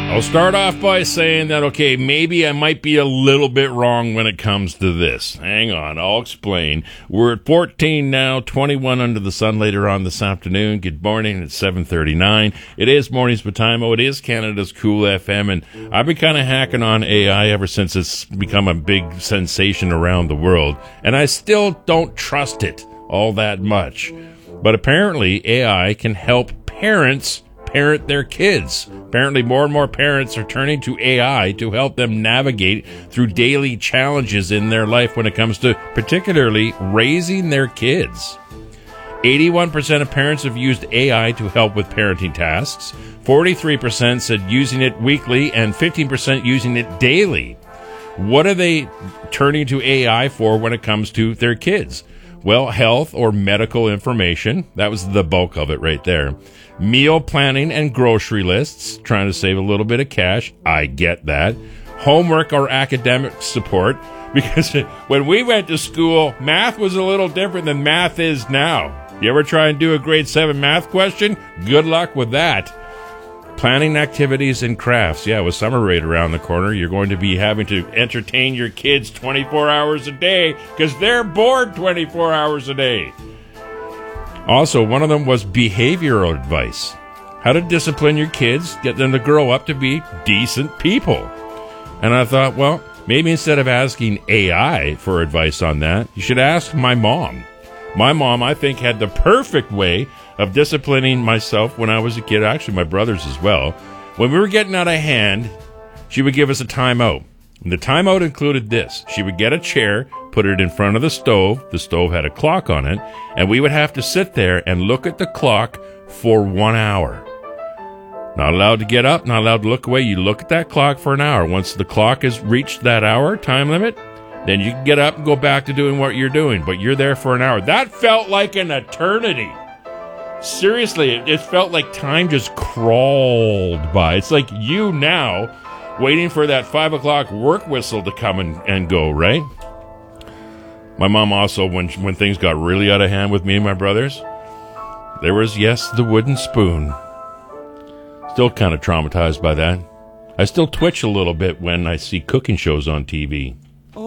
I'll start off by saying that, okay, maybe I might be a little bit wrong when it comes to this. Hang on, I'll explain. We're at 14 now, 21 under the sun later on this afternoon. Good morning, it's 7:39. It is Mornings with Timo. It is Canada's Cool FM, and I've been kind of hacking on AI ever since it's become a big sensation around the world, and I still don't trust it all that much. But apparently, AI can help parents parent their kids. Apparently, more and more parents are turning to AI to help them navigate through daily challenges in their life when it comes to particularly raising their kids. 81% of parents have used AI to help with parenting tasks. 43% said using it weekly and 15% using it daily. What are they turning to AI for when it comes to their kids? Well, health or medical information. That was the bulk of it right there. Meal planning and grocery lists, trying to save a little bit of cash. I get that. Homework or academic support, because when we went to school, math was a little different than math is now. You ever try and do a grade 7 math question? Good luck with that. Planning activities and crafts. Yeah, with summer right around the corner, you're going to be having to entertain your kids 24 hours a day because they're bored 24 hours a day. Also, one of them was behavioral advice. How to discipline your kids, get them to grow up to be decent people. And I thought, well, maybe instead of asking AI for advice on that, you should ask my mom. My mom, I think, had the perfect way of disciplining myself when I was a kid. Actually, my brothers as well. When we were getting out of hand, she would give us a timeout. And the timeout included this. She would get a chair, put it in front of the stove. The stove had a clock on it. And we would have to sit there and look at the clock for 1 hour. Not allowed to get up, not allowed to look away. You look at that clock for an hour. Once the clock has reached that hour time limit, then you can get up and go back to doing what you're doing. But you're there for an hour. That felt like an eternity. Seriously, it felt like time just crawled by. It's like you now waiting for that 5 o'clock work whistle to come and go, right? My mom also, when things got really out of hand with me and my brothers, there was, yes, the wooden spoon. Still kind of traumatized by that. I still twitch a little bit when I see cooking shows on TV.